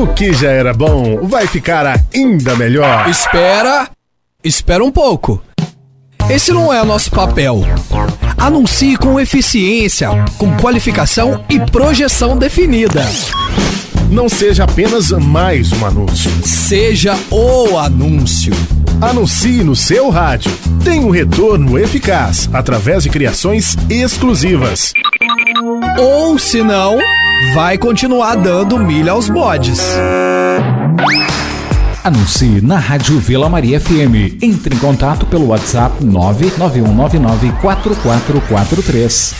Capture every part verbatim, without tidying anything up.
O que já era bom vai ficar ainda melhor. Espera, espera um pouco. Esse não é nosso papel. Anuncie com eficiência, com qualificação e projeção definida. Não seja apenas mais um anúncio. Seja o anúncio. Anuncie no seu rádio. Tem um retorno eficaz através de criações exclusivas. Ou, se não, vai continuar dando milha aos bodes. Anuncie na Rádio Vila Maria F M. Entre em contato pelo WhatsApp nove nove um nove nove quatro quatro quatro três.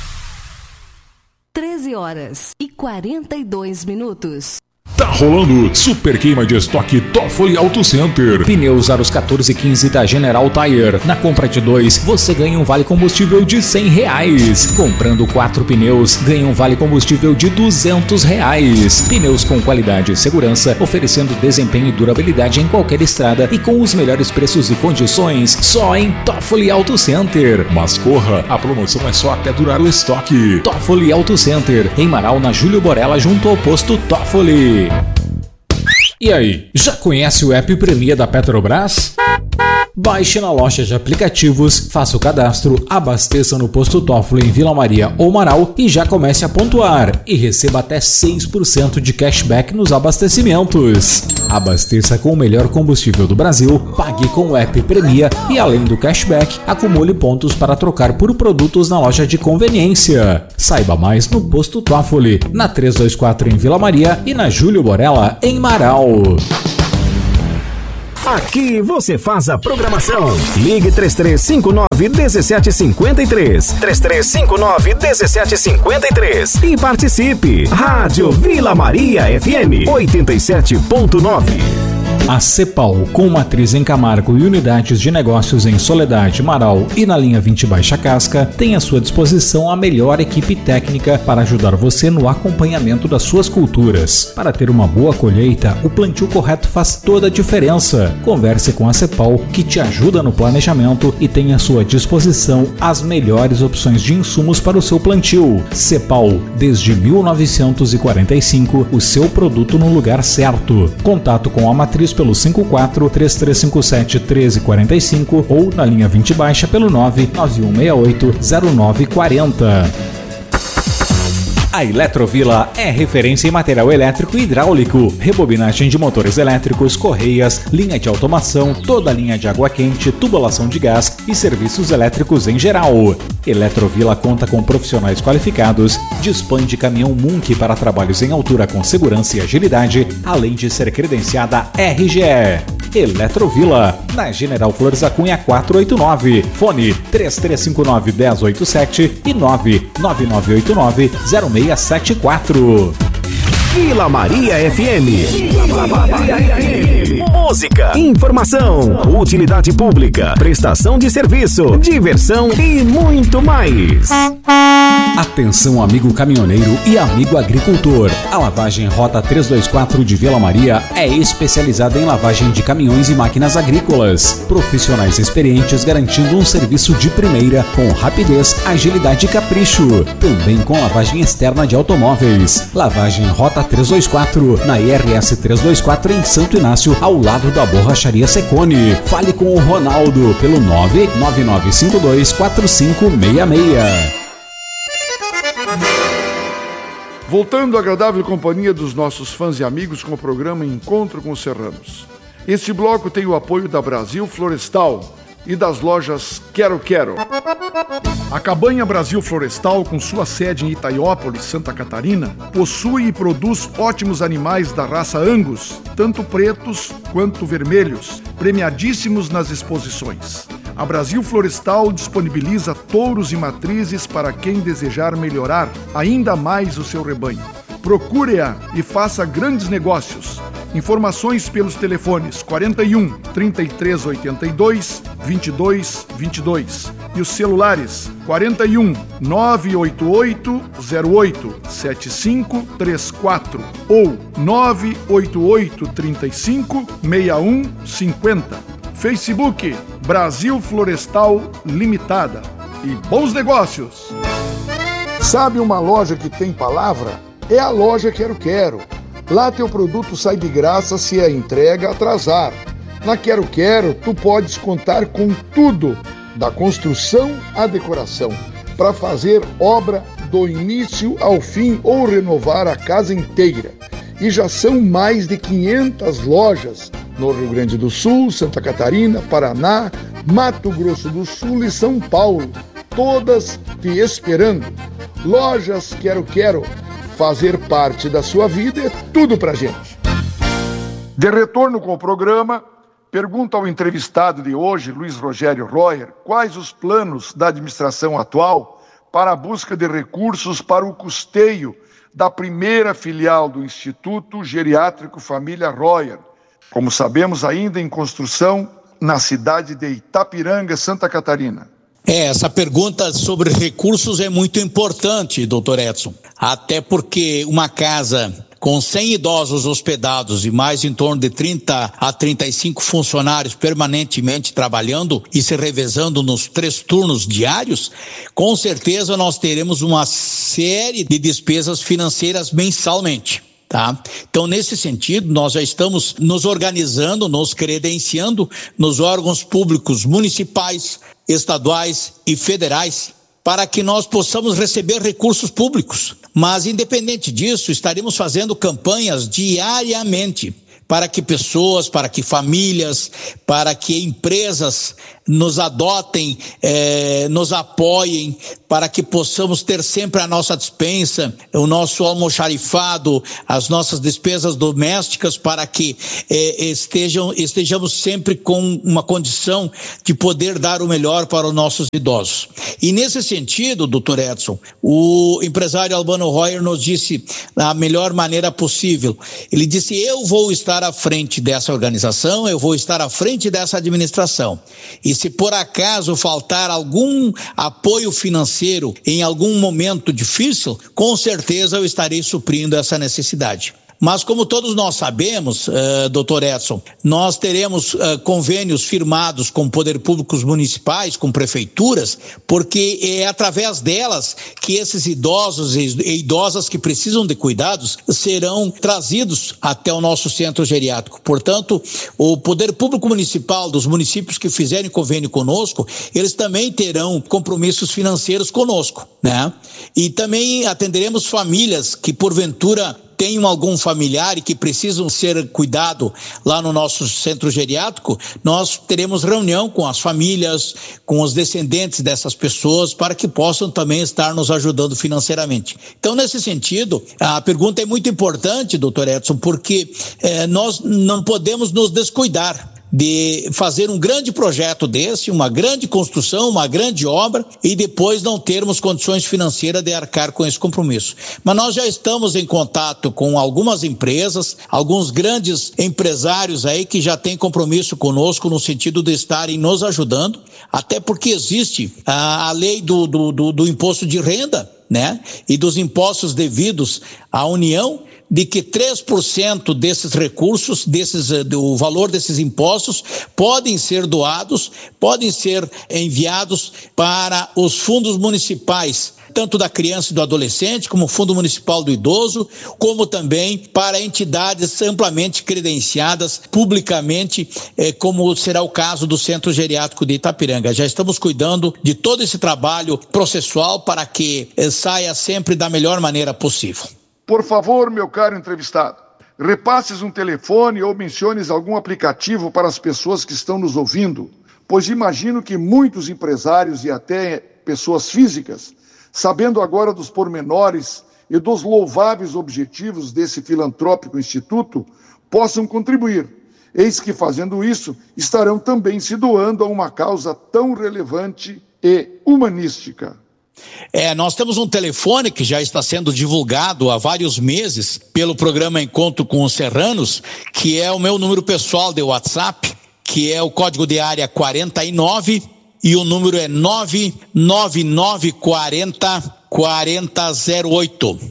treze horas e quarenta e dois minutos. Tá rolando Super Queima de Estoque Toffoli Auto Center. Pneus aros quatorze e quinze da General Tire. Na compra de dois, você ganha um vale combustível de cem reais. Comprando quatro pneus, ganha um vale combustível de duzentos reais. Pneus com qualidade e segurança, oferecendo desempenho e durabilidade em qualquer estrada e com os melhores preços e condições, só em Toffoli Auto Center. Mas corra, a promoção é só até durar o estoque. Toffoli Auto Center, em Marau, na Júlio Borella, junto ao posto Toffoli. E aí, já conhece o app Premia da Petrobras? Baixe na loja de aplicativos, faça o cadastro, abasteça no posto Toffoli em Vila Maria ou Marau e já comece a pontuar e receba até seis por cento de cashback nos abastecimentos. Abasteça com o melhor combustível do Brasil, pague com o app Premia e, além do cashback, acumule pontos para trocar por produtos na loja de conveniência. Saiba mais no posto Toffoli, na trezentos e vinte e quatro em Vila Maria e na Júlio Borella em Marau. Aqui você faz a programação. Ligue três três cinco nove um sete cinco três. três três cinco nove um sete cinco três. E participe. Rádio Vila Maria F M oitenta e sete ponto nove. A Cepal, com matriz em Camargo e unidades de negócios em Soledade, Marau e na linha vinte Baixa Casca, tem à sua disposição a melhor equipe técnica para ajudar você no acompanhamento das suas culturas. Para ter uma boa colheita, o plantio correto faz toda a diferença. Converse com a Cepal, que te ajuda no planejamento e tem à sua disposição as melhores opções de insumos para o seu plantio. Cepal, desde mil novecentos e quarenta e cinco, o seu produto no lugar certo. Contato com a matriz pelo cinco quatro três três cinco sete um três quatro cinco ou na linha vinte Baixa pelo nove nove um seis oito zero nove quatro zero. A Eletrovila é referência em material elétrico e hidráulico, rebobinagem de motores elétricos, correias, linha de automação, toda a linha de água quente, tubulação de gás e serviços elétricos em geral. Eletrovila conta com profissionais qualificados, dispõe de caminhão Munk para trabalhos em altura com segurança e agilidade, além de ser credenciada R G E. Eletrovila, na General Flores da Cunha quatrocentos e oitenta e nove, fone três três cinco nove um zero oito sete e nove nove nove oito nove zero seis sete quatro. Vila Maria F M. Vila Maria F M. Música, informação, utilidade pública, prestação de serviço, diversão e muito mais. Atenção, amigo caminhoneiro e amigo agricultor. A lavagem Rota trezentos e vinte e quatro de Vila Maria é especializada em lavagem de caminhões e máquinas agrícolas. Profissionais experientes garantindo um serviço de primeira com rapidez, agilidade e capricho. Também com lavagem externa de automóveis. Lavagem Rota trezentos e vinte e quatro na I R S trezentos e vinte e quatro em Santo Inácio, ao lado da Borracharia Secone. Fale com o Ronaldo pelo nove nove nove cinco dois quatro cinco seis seis. Voltando à agradável companhia dos nossos fãs e amigos com o programa Encontro com os Serranos. Este bloco tem o apoio da Brasil Florestal e das lojas Quero Quero. A Cabanha Brasil Florestal, com sua sede em Itaiópolis, Santa Catarina, possui e produz ótimos animais da raça Angus, tanto pretos quanto vermelhos, premiadíssimos nas exposições. A Brasil Florestal disponibiliza touros e matrizes para quem desejar melhorar ainda mais o seu rebanho. Procure-a e faça grandes negócios. Informações pelos telefones quarenta e um, trinta e três oitenta e dois, vinte e dois vinte e dois e os celulares quarenta e um, nove oito oito zero oito sete cinco três quatro ou nove oito oito três cinco seis um cinco zero. Facebook Brasil Florestal Limitada. E bons negócios! Sabe uma loja que tem palavra? É a loja Quero Quero. Lá teu produto sai de graça se a entrega atrasar. Na Quero Quero, tu podes contar com tudo, da construção à decoração, para fazer obra do início ao fim ou renovar a casa inteira. E já são mais de quinhentas lojas no Rio Grande do Sul, Santa Catarina, Paraná, Mato Grosso do Sul e São Paulo, todas te esperando. Lojas Quero Quero, fazer parte da sua vida é tudo pra gente. De retorno com o programa, pergunta ao entrevistado de hoje, Luiz Rogério Royer, quais os planos da administração atual para a busca de recursos para o custeio da primeira filial do Instituto Geriátrico Família Royer, como sabemos, ainda em construção na cidade de Itapiranga, Santa Catarina. É, essa pergunta sobre recursos é muito importante, doutor Edson, até porque uma casa com cem idosos hospedados e mais em torno de trinta a trinta e cinco funcionários permanentemente trabalhando e se revezando nos três turnos diários, com certeza nós teremos uma série de despesas financeiras mensalmente. Tá? Então, nesse sentido, nós já estamos nos organizando, nos credenciando nos órgãos públicos municipais, estaduais e federais para que nós possamos receber recursos públicos. Mas, independente disso, estaremos fazendo campanhas diariamente para que pessoas, para que famílias, para que empresas nos adotem, eh, nos apoiem, para que possamos ter sempre a nossa despensa, o nosso almoxarifado, as nossas despesas domésticas, para que eh, estejam, estejamos sempre com uma condição de poder dar o melhor para os nossos idosos. E nesse sentido, doutor Edson, o empresário Albano Royer nos disse da melhor maneira possível. Ele disse, eu vou estar à frente dessa organização, eu vou estar à frente dessa administração. E se por acaso faltar algum apoio financeiro em algum momento difícil, com certeza eu estarei suprindo essa necessidade. Mas como todos nós sabemos, uh, doutor Edson, nós teremos uh, convênios firmados com poder públicos municipais, com prefeituras, porque é através delas que esses idosos e idosas que precisam de cuidados serão trazidos até o nosso centro geriátrico. Portanto, o poder público municipal dos municípios que fizerem convênio conosco, eles também terão compromissos financeiros conosco, né? E também atenderemos famílias que porventura tenham algum familiar e que precisam ser cuidado lá no nosso centro geriátrico, nós teremos reunião com as famílias, com os descendentes dessas pessoas, para que possam também estar nos ajudando financeiramente. Então, nesse sentido, a pergunta é muito importante, doutor Edson, porque eh, nós não podemos nos descuidar de fazer um grande projeto desse, uma grande construção, uma grande obra e depois não termos condições financeiras de arcar com esse compromisso. Mas nós já estamos em contato com algumas empresas, alguns grandes empresários aí que já têm compromisso conosco no sentido de estarem nos ajudando, até porque existe a, a lei do, do, do, do imposto de renda, né? E dos impostos devidos à União, de que três por cento desses recursos, desses, do valor desses impostos, podem ser doados, podem ser enviados para os fundos municipais, tanto da criança e do adolescente, como o Fundo Municipal do Idoso, como também para entidades amplamente credenciadas publicamente, eh, como será o caso do Centro Geriátrico de Itapiranga. Já estamos cuidando de todo esse trabalho processual para que eh, saia sempre da melhor maneira possível. Por favor, meu caro entrevistado, repasses um telefone ou menciones algum aplicativo para as pessoas que estão nos ouvindo, pois imagino que muitos empresários e até pessoas físicas, sabendo agora dos pormenores e dos louváveis objetivos desse filantrópico instituto, possam contribuir. Eis que, fazendo isso, estarão também se doando a uma causa tão relevante e humanística. É, nós temos um telefone que já está sendo divulgado há vários meses pelo programa Encontro com os Serranos, que é o meu número pessoal de WhatsApp, que é o código de área quarenta e nove e o número é nove nove nove quarenta quarenta zero oito.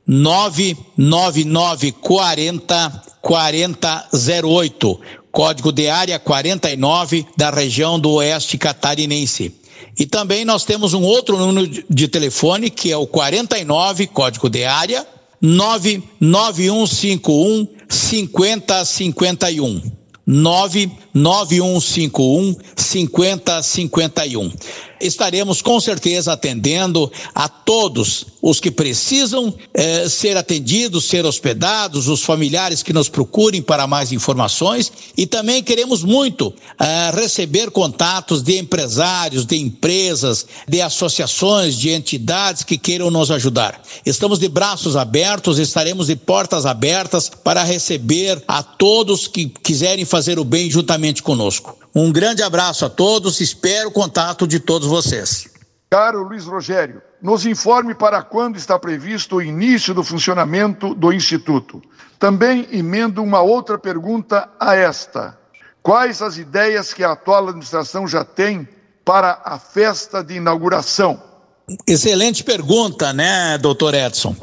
nove nove nove quarenta quarenta zero oito. Código de área quarenta e nove da região do Oeste Catarinense. E também nós temos um outro número de telefone, que é o quarenta e nove, código de área, nove nove um cinco um cinco zero cinco um. nove nove um cinco um cinco zero cinco um. Estaremos com certeza atendendo a todos os que precisam eh, ser atendidos, ser hospedados, os familiares que nos procurem para mais informações, e também queremos muito eh, receber contatos de empresários, de empresas, de associações, de entidades que queiram nos ajudar. Estamos de braços abertos, estaremos de portas abertas para receber a todos que quiserem fazer o bem juntamente conosco. Um grande abraço a todos, espero o contato de todos vocês. Caro Luiz Rogério, nos informe para quando está previsto o início do funcionamento do Instituto. Também emendo uma outra pergunta a esta. Quais as ideias que a atual administração já tem para a festa de inauguração? Excelente pergunta, né, doutor Edson?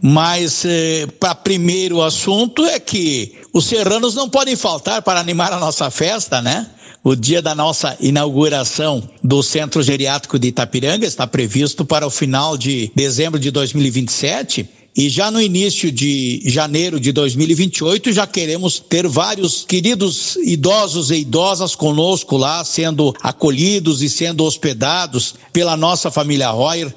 Mas eh, para primeiro assunto é que os serranos não podem faltar para animar a nossa festa, né? O dia da nossa inauguração do Centro Geriátrico de Itapiranga está previsto para o final de dezembro de dois mil e vinte e sete. E já no início de janeiro de dois mil e vinte e oito já queremos ter vários queridos idosos e idosas conosco lá, sendo acolhidos e sendo hospedados pela nossa família Royer,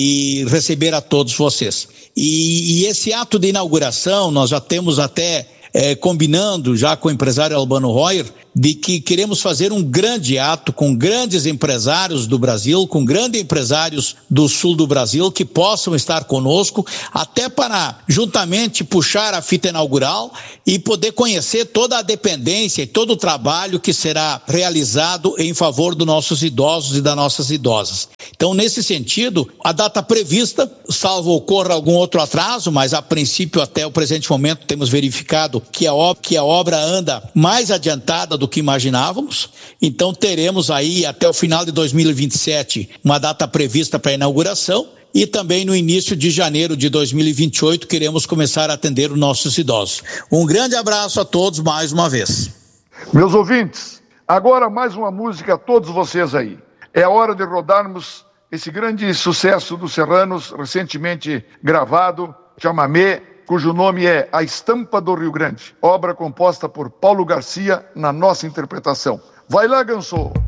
e receber a todos vocês. E, e esse ato de inauguração nós já temos até é, combinando já com o empresário Albano Royer, de que queremos fazer um grande ato com grandes empresários do Brasil, com grandes empresários do sul do Brasil que possam estar conosco, até para juntamente puxar a fita inaugural e poder conhecer toda a dependência e todo o trabalho que será realizado em favor dos nossos idosos e das nossas idosas. Então, nesse sentido, a data prevista, salvo ocorra algum outro atraso, mas a princípio até o presente momento temos verificado que a obra, que a obra anda mais adiantada do que imaginávamos, então teremos aí até o final de dois mil e vinte e sete uma data prevista para a inauguração, e também no início de janeiro de dois mil e vinte e oito queremos começar a atender os nossos idosos. Um grande abraço a todos mais uma vez. Meus ouvintes, agora mais uma música a todos vocês aí. É a hora de rodarmos esse grande sucesso dos serranos, recentemente gravado, Chamamé, cujo nome é A Estampa do Rio Grande, obra composta por Paulo Garcia na nossa interpretação. Vai lá, Gansô!